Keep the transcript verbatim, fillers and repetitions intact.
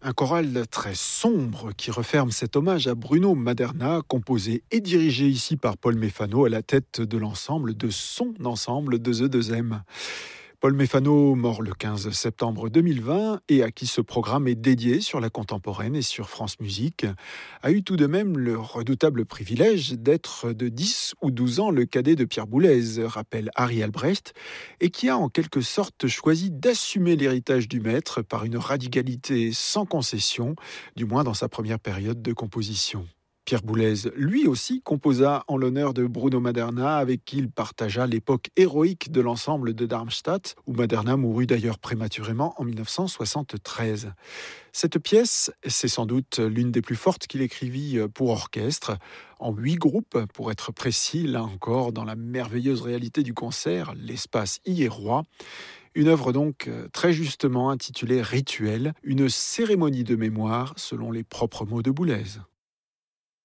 Un choral très sombre qui referme cet hommage à Bruno Maderna, composé et dirigé ici par Paul Méfano à la tête de l'ensemble, de son ensemble de The deux M. Paul Méfano, mort le quinze septembre deux mille vingt et à qui ce programme est dédié sur la contemporaine et sur France Musique, a eu tout de même le redoutable privilège d'être de dix ou douze ans le cadet de Pierre Boulez, rappelle Harry Albrecht, et qui a en quelque sorte choisi d'assumer l'héritage du maître par une radicalité sans concession, du moins dans sa première période de composition. Pierre Boulez, lui aussi, composa en l'honneur de Bruno Maderna, avec qui il partagea l'époque héroïque de l'ensemble de Darmstadt, où Maderna mourut d'ailleurs prématurément en dix-neuf cent soixante-treize. Cette pièce, c'est sans doute l'une des plus fortes qu'il écrivit pour orchestre, en huit groupes, pour être précis, là encore, dans la merveilleuse réalité du concert, l'espace y est roi. Une œuvre donc très justement intitulée Rituel, une cérémonie de mémoire selon les propres mots de Boulez.